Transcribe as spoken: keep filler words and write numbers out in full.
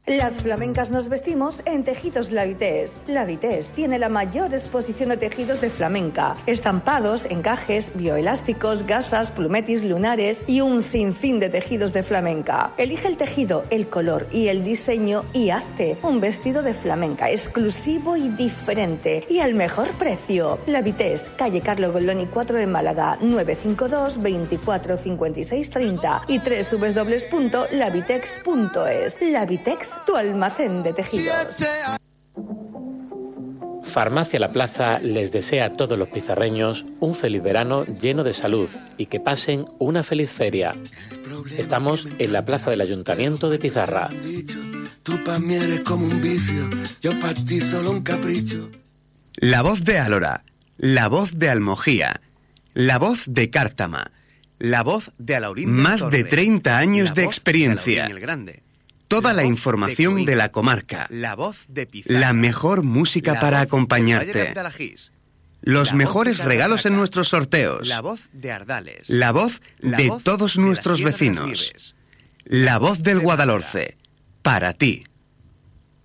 Las flamencas nos vestimos en Tejidos La Vitesse. La Vitesse tiene la mayor exposición de tejidos de flamenca, estampados, encajes, bioelásticos, gasas, plumetis, lunares y un sinfín de tejidos de flamenca. Elige el tejido, el color y el diseño y hazte un vestido de flamenca exclusivo y diferente y al mejor precio. La Vitesse, calle Carlo Golloni cuatro en Málaga, nueve cinco dos, veinticuatro cincuenta y seis treinta y doble u doble u doble u punto la vitex punto es. La Vitex, tu almacén de tejidos. Farmacia La Plaza les desea a todos los pizarreños un feliz verano lleno de salud y que pasen una feliz feria. Estamos en la plaza del Ayuntamiento de Pizarra. Tú pa' mí eres como un vicio, yo pa' ti solo un capricho. La voz de Álora, la voz de Almojía, la voz de Cártama, la voz de Alaurín. Más de treinta años de experiencia. Toda la información de la comarca. La voz de Pizarra. La mejor música para acompañarte. Los mejores regalos en nuestros sorteos. La voz de Ardales. La voz de todos nuestros vecinos. La voz del Guadalhorce. Para ti.